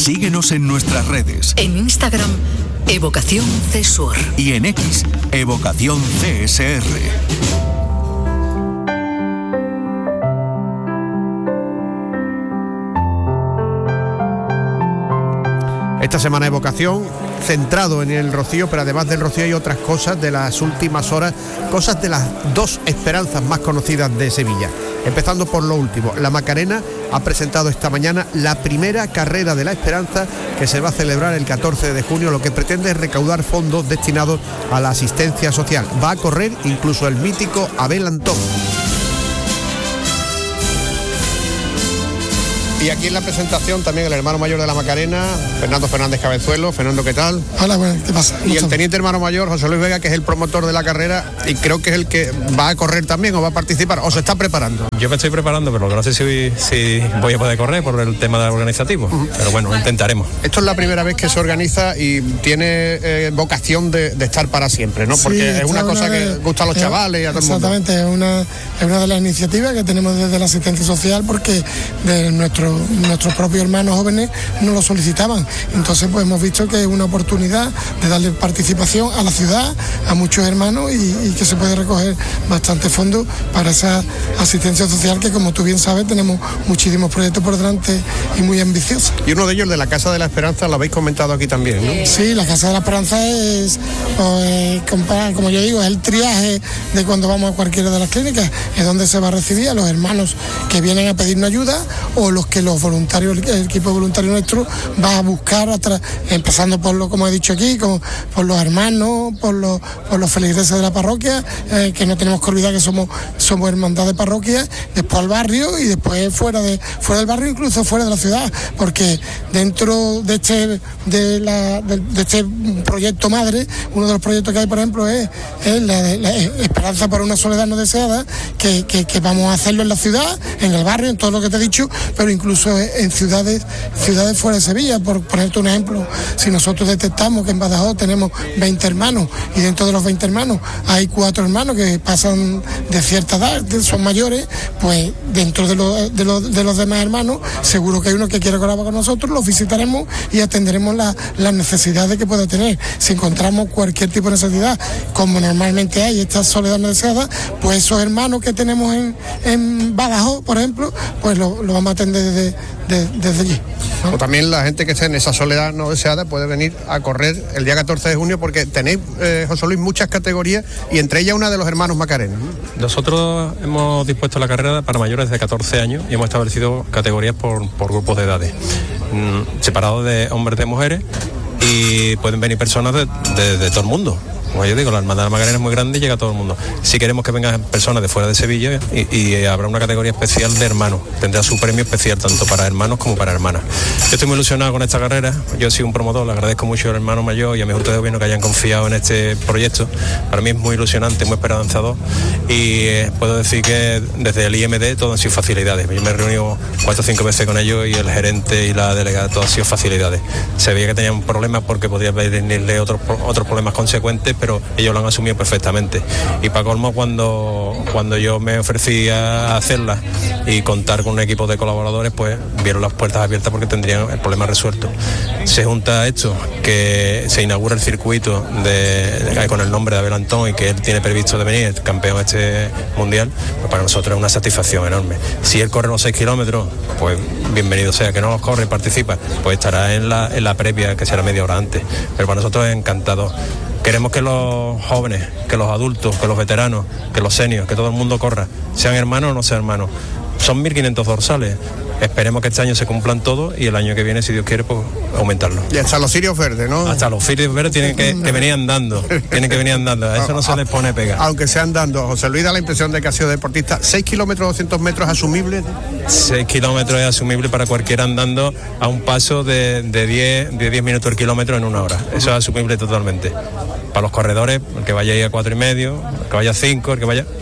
Síguenos en nuestras redes. En Instagram, Evocación CSUR. Y en X, Evocación CSR. Esta semana Evocación centrado en el Rocío, pero además del Rocío hay otras cosas de las últimas horas, cosas de las dos esperanzas más conocidas de Sevilla. Empezando por lo último, la Macarena ha presentado esta mañana la primera carrera de la esperanza que se va a celebrar el 14 de junio, lo que pretende es recaudar fondos destinados a la asistencia social. Va a correr incluso el mítico Abel Antón. Y aquí en la presentación también el hermano mayor de la Macarena, Fernando Fernández Cabezuelo. Fernando, ¿qué tal? Hola, bueno, ¿qué pasa? Y el teniente hermano mayor, José Luis Vega, que es el promotor de la carrera y creo que es el que va a correr también o va a participar, o se está preparando. Yo me estoy preparando, pero no sé si voy a poder correr por el tema organizativo, pero bueno, intentaremos. Esto es la primera vez que se organiza y tiene vocación de estar para siempre, ¿no? Porque sí, es una cosa que gusta a los chavales y a todo el mundo. Exactamente, es una de las iniciativas que tenemos desde la asistencia social, porque de nuestros propios hermanos jóvenes nos lo solicitaban. Entonces pues hemos visto que es una oportunidad de darle participación a la ciudad, a muchos hermanos y que se puede recoger bastante fondos para esa asistencia social que, como tú bien sabes, tenemos muchísimos proyectos por delante y muy ambiciosos. Y uno de ellos, de la Casa de la Esperanza, lo habéis comentado aquí también, ¿no? Sí, la Casa de la Esperanza es, como yo digo, es el triaje de cuando vamos a cualquiera de las clínicas, es donde se va a recibir a los hermanos que vienen a pedirnos ayuda o los que los voluntarios, el equipo voluntario nuestro va a buscar, empezando por lo, como he dicho aquí, por los hermanos, por los feligreses de la parroquia, que no tenemos que olvidar que somos hermandad de parroquia, después al barrio y después fuera del barrio, incluso fuera de la ciudad, porque dentro de este proyecto madre, uno de los proyectos que hay, por ejemplo, es la Esperanza para una soledad no deseada, que vamos a hacerlo en la ciudad, en el barrio, en todo lo que te he dicho, pero incluso en ciudades fuera de Sevilla. Por ponerte un ejemplo, si nosotros detectamos que en Badajoz tenemos 20 hermanos y dentro de los 20 hermanos hay 4 hermanos que pasan de cierta edad, son mayores, pues dentro de los demás hermanos seguro que hay uno que quiere colaborar con nosotros, los visitaremos y atenderemos las necesidades que pueda tener. Si encontramos cualquier tipo de necesidad, como normalmente hay esta soledad no deseada, pues esos hermanos que tenemos en Badajoz, por ejemplo, pues lo vamos a atender desde allí, ¿no? O también la gente que esté en esa soledad no deseada puede venir a correr el día 14 de junio, porque tenéis, José Luis, muchas categorías y entre ellas una de los hermanos Macarena, ¿no? Nosotros hemos dispuesto la carrera para mayores de 14 años y hemos establecido categorías por grupos de edades, separados de hombres y mujeres, y pueden venir personas de todo el mundo. Como yo digo, la Hermandad de la Macarena es muy grande y llega a todo el mundo. Si queremos que vengan personas de fuera de Sevilla y habrá una categoría especial de hermanos, tendrá su premio especial tanto para hermanos como para hermanas. Yo estoy muy ilusionado con esta carrera, yo he sido un promotor, le agradezco mucho al hermano mayor y a mi junta de gobierno que hayan confiado en este proyecto. Para mí es muy ilusionante, muy esperanzador y puedo decir que desde el IMD todo han sido facilidades. Yo me he reunido 4 o 5 veces con ellos y el gerente y la delegada, todo han sido facilidades. Se veía que tenían problemas porque podía venirle otros problemas consecuentes, pero ellos lo han asumido perfectamente. Y para colmo, cuando yo me ofrecí a hacerla y contar con un equipo de colaboradores, pues vieron las puertas abiertas porque tendrían el problema resuelto. Se junta esto, que se inaugura el circuito con el nombre de Abel Antón y que él tiene previsto de venir, el campeón mundial, pues para nosotros es una satisfacción enorme. Si él corre los 6 kilómetros, pues bienvenido sea. Que no los corre y participa, pues estará en la previa, que será media hora antes. Pero para nosotros es encantador. Queremos que los jóvenes, que los adultos, que los veteranos, que los seniors, que todo el mundo corra, sean hermanos o no sean hermanos. Son 1.500 dorsales. Esperemos que este año se cumplan todos y el año que viene, si Dios quiere, pues aumentarlo. Y hasta los cirios verdes, ¿no? Hasta los cirios verdes tienen que venir andando. Tienen que venir andando. A eso no se les pone pega. Aunque sea andando. José Luis da la impresión de que ha sido deportista. 6 kilómetros, 200 metros, ¿asumible? 6 kilómetros es asumible para cualquiera andando a un paso de 10 minutos el kilómetro en 1 hora. Eso es asumible totalmente. Para los corredores, el que vaya ahí a 4,5, el que vaya a 5, el que vaya...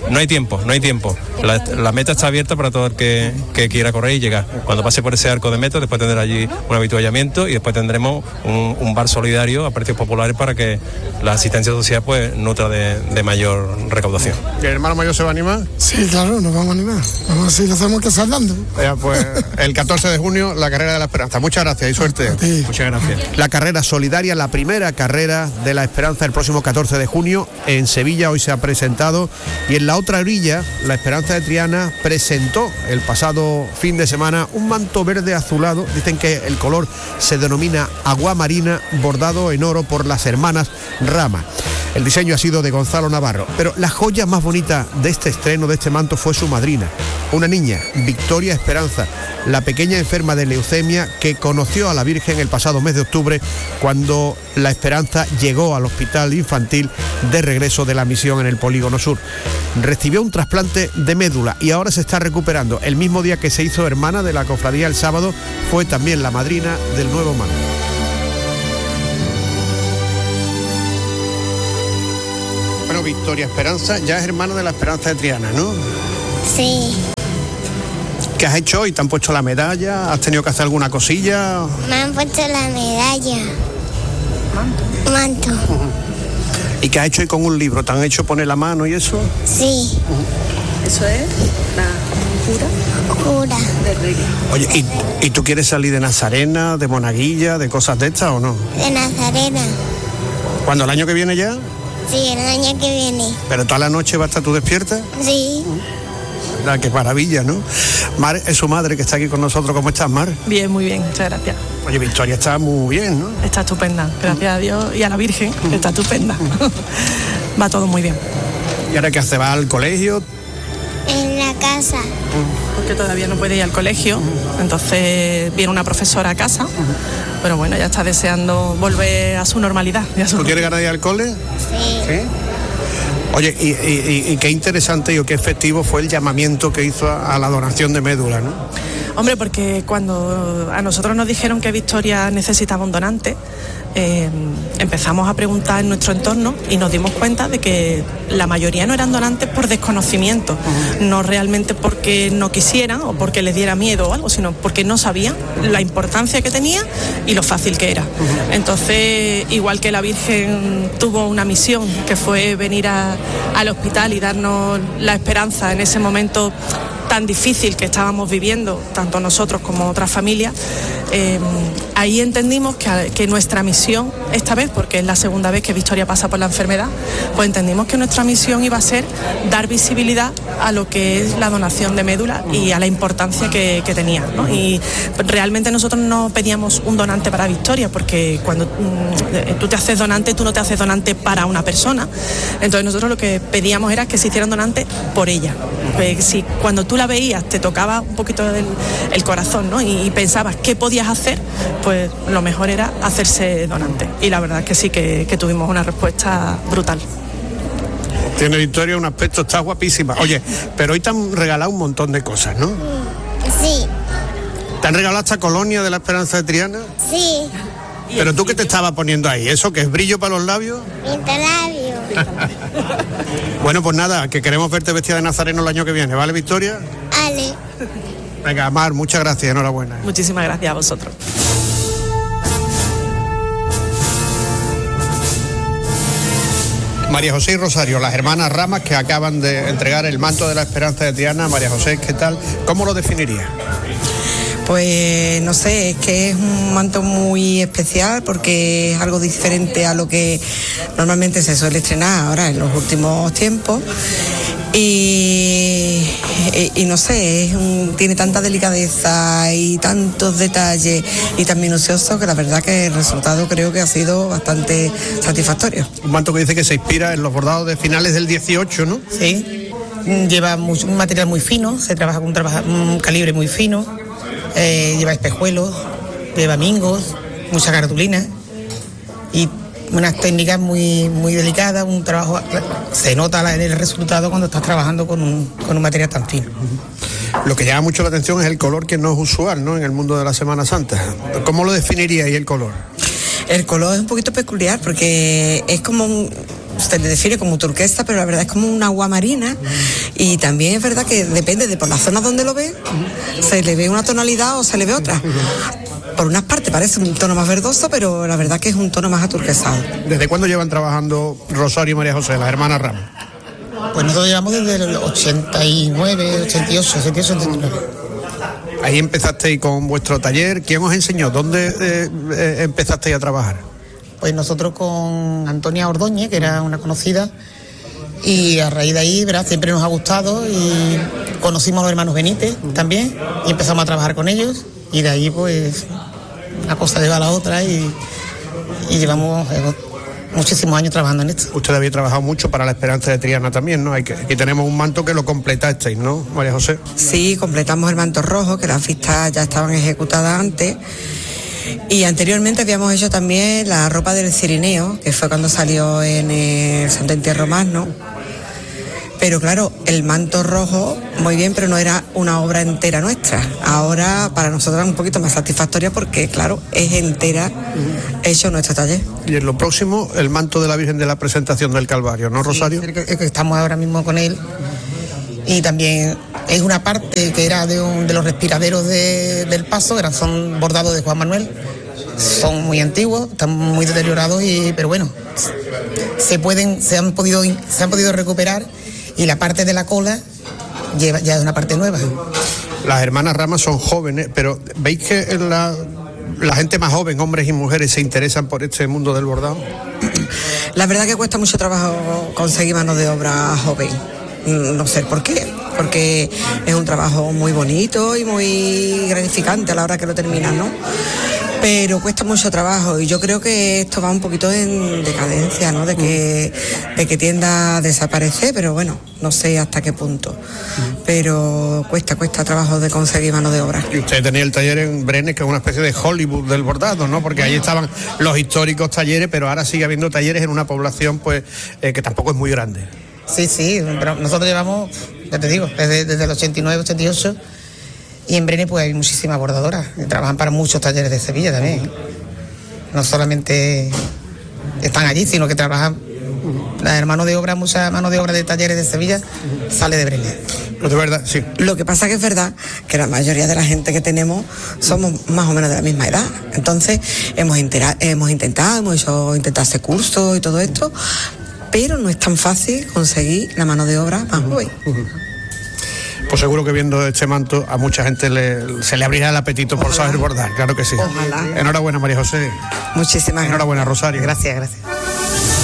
no hay tiempo. La meta está abierta para todo el que quiera correr y llegar. Cuando pase por ese arco de meta, después tendrá allí un habituallamiento y después tendremos un bar solidario a precios populares para que la asistencia social pues nutra de mayor recaudación. ¿Y el hermano mayor se va a animar? Sí, claro, nos vamos a animar. Vamos a ver si lo hacemos que saldando. Pues el 14 de junio, la carrera de la esperanza. Muchas gracias y suerte. Sí. Muchas gracias. La carrera solidaria, la primera carrera de la esperanza el próximo 14 de junio en Sevilla, hoy se ha presentado, y en la otra orilla, la Esperanza de Triana presentó el pasado fin de semana un manto verde azulado, dicen que el color se denomina agua marina, bordado en oro por las hermanas Rama. El diseño ha sido de Gonzalo Navarro, pero la joya más bonita de este estreno, de este manto, fue su madrina, una niña, Victoria Esperanza, la pequeña enferma de leucemia que conoció a la Virgen el pasado mes de octubre, cuando la Esperanza llegó al hospital infantil de regreso de la misión en el Polígono Sur. Recibió un trasplante de médula y ahora se está recuperando. El mismo día que se hizo hermana de la cofradía el sábado, fue también la madrina del nuevo manto. Bueno, Victoria Esperanza ya es hermana de la Esperanza de Triana, ¿no? Sí, ¿Qué has hecho hoy? ¿Te han puesto la medalla? ¿Has tenido que hacer alguna cosilla? me han puesto la medalla. Manto. ¿Y qué has hecho hoy con un libro? ¿Te han hecho poner la mano y eso? Sí, Eso es la cura. de Reyes. Oye, ¿y tú quieres salir de Nazarena, de Monaguilla, de cosas de estas o no? De Nazarena. ¿Cuándo, el año que viene ya? Sí, el año que viene. ¿Pero toda la noche va a estar tú despierta? Sí, ¿Verdad? Qué maravilla, ¿no? Mar es su madre que está aquí con nosotros. ¿Cómo estás, Mar? Bien, muy bien, muchas gracias. Oye, Victoria está muy bien, ¿no? Está estupenda, gracias a Dios y a la Virgen, está estupenda. Va todo muy bien. ¿Y ahora qué hace? ¿Va al colegio? en la casa. Porque todavía no puede ir al colegio, entonces viene una profesora a casa, pero bueno, ya está deseando volver a su normalidad. ¿Tú quieres ganar ya al cole? Sí. ¿Sí? Oye, y qué interesante y qué efectivo fue el llamamiento que hizo a la donación de médula, ¿no? Hombre, porque cuando a nosotros nos dijeron que Victoria necesitaba un donante, empezamos a preguntar en nuestro entorno y nos dimos cuenta de que la mayoría no eran donantes por desconocimiento, no realmente porque no quisieran o porque les diera miedo o algo, sino porque no sabían la importancia que tenía y lo fácil que era. Entonces, igual que la Virgen tuvo una misión que fue venir al hospital y darnos la esperanza en ese momento tan difícil que estábamos viviendo, tanto nosotros como otras familias, ahí entendimos que nuestra misión, esta vez, porque es la segunda vez que Victoria pasa por la enfermedad, pues entendimos que nuestra misión iba a ser dar visibilidad a lo que es la donación de médula y a la importancia que tenía, ¿no? Y realmente nosotros no pedíamos un donante para Victoria, porque cuando tú te haces donante, tú no te haces donante para una persona. Entonces nosotros lo que pedíamos era que se hicieran donantes por ella. Pues si cuando tú la veías te tocaba un poquito el corazón, ¿no? Y pensabas qué podías hacer, pues lo mejor era hacerse donante. Y la verdad es que sí, que tuvimos una respuesta brutal. Tiene Victoria un aspecto, está guapísima. Oye, pero hoy te han regalado un montón de cosas, ¿no? Sí, ¿Te han regalado esta colonia de la Esperanza de Triana? sí. ¿Pero tú qué te estabas poniendo ahí? ¿Eso que es brillo para los labios? Pintalabio. Bueno, pues nada, que queremos verte vestida de nazareno el año que viene, ¿vale, Victoria? Ale. Venga, Mar, muchas gracias, enhorabuena. Muchísimas gracias a vosotros. María José y Rosario, las hermanas Ramas que acaban de entregar el manto de la Esperanza de Triana. María José, ¿qué tal? ¿Cómo lo definiría? Pues no sé, es que es un manto muy especial porque es algo diferente a lo que normalmente se suele estrenar ahora en los últimos tiempos y no sé, tiene tanta delicadeza y tantos detalles y tan minucioso que la verdad que el resultado creo que ha sido bastante satisfactorio. Un manto que dice que se inspira en los bordados de finales del 18, ¿no? Sí, lleva un material muy fino, se trabaja con un calibre muy fino. Lleva espejuelos, lleva mingos, mucha cartulina y unas técnicas muy, muy delicadas, un trabajo, se nota el resultado cuando estás trabajando con un material tan fino. Lo que llama mucho la atención es el color, que no es usual, ¿no?, en el mundo de la Semana Santa. ¿Cómo lo definiría ahí el color? El color es un poquito peculiar porque es como se define como turquesa, pero la verdad es como un agua marina. Y también es verdad que depende de por las zonas donde lo ve, se le ve una tonalidad o se le ve otra. Por unas partes parece un tono más verdoso, pero la verdad que es un tono más aturquesado. ¿Desde cuándo llevan trabajando Rosario y María José, las hermanas Ramos? Pues nosotros llevamos desde el 89, 88, 89. Ahí empezasteis con vuestro taller. ¿Quién os enseñó? ¿Dónde empezasteis a trabajar? Pues nosotros con Antonia Ordóñez, que era una conocida, y a raíz de ahí, ¿verdad?, siempre nos ha gustado y conocimos a los hermanos Benítez también y empezamos a trabajar con ellos y de ahí pues una cosa lleva a la otra y llevamos muchísimos años trabajando en esto. Usted había trabajado mucho para la Esperanza de Triana también, ¿no? Aquí tenemos un manto que lo completasteis, ¿no, María José? Sí, completamos el manto rojo, que las vistas ya estaban ejecutadas antes. Y anteriormente habíamos hecho también la ropa del Cirineo, que fue cuando salió en el Santo Entierro Magno. Pero claro, el manto rojo, muy bien, pero no era una obra entera nuestra. Ahora para nosotros es un poquito más satisfactoria porque, claro, es entera hecho en nuestro taller. Y en lo próximo, el manto de la Virgen de la Presentación del Calvario, ¿no, Rosario? Sí, que estamos ahora mismo con él. Y también es una parte que era de los respiraderos del paso, son bordados de Juan Manuel. Son muy antiguos, están muy deteriorados, pero bueno, se han podido recuperar. Y la parte de la cola ya es una parte nueva. Las hermanas Ramas son jóvenes, pero ¿veis que la gente más joven, hombres y mujeres, se interesan por este mundo del bordado? La verdad que cuesta mucho trabajo conseguir mano de obra joven. No sé por qué, porque es un trabajo muy bonito y muy gratificante a la hora que lo terminas, ¿no? Pero cuesta mucho trabajo y yo creo que esto va un poquito en decadencia, ¿no? De que tienda a desaparecer, pero bueno, no sé hasta qué punto. Pero cuesta trabajo de conseguir mano de obra. Y usted tenía el taller en Brenes, que es una especie de Hollywood del bordado, ¿no? Porque ahí estaban los históricos talleres, pero ahora sigue habiendo talleres en una población pues que tampoco es muy grande. Sí, pero nosotros llevamos, ya te digo, desde el 89, 88, y en Brenes pues hay muchísimas bordadoras, que trabajan para muchos talleres de Sevilla también. No solamente están allí, sino que trabajan, la mano de obra, mucha mano de obra de talleres de Sevilla sale de Brenes. Pero de verdad, sí. Lo que pasa que es verdad que la mayoría de la gente que tenemos somos más o menos de la misma edad. Entonces hemos intentado hacer cursos y todo esto, pero no es tan fácil conseguir la mano de obra más joven. Pues seguro que viendo este manto a mucha gente se le abrirá el apetito por saber bordar, claro que sí. Ojalá. Enhorabuena, María José. Muchísimas gracias. Enhorabuena, Rosario. Gracias.